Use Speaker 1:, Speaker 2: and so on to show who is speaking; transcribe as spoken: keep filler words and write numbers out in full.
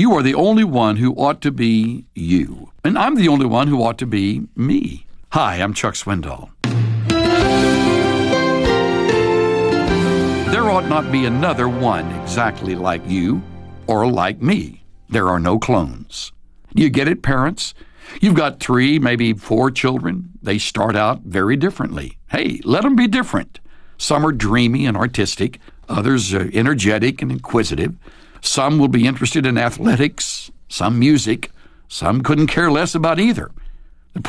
Speaker 1: You are the only one who ought to be you. And I'm the only one who ought to be me. Hi, I'm Chuck Swindoll. There ought not be another one exactly like you or like me. There are no clones. You get it, parents? You've got three, maybe four children. They start out very differently. Hey, let them be different. Some are dreamy and artistic. Others are energetic and inquisitive. Some will be interested in athletics, some music. Some couldn't care less about either.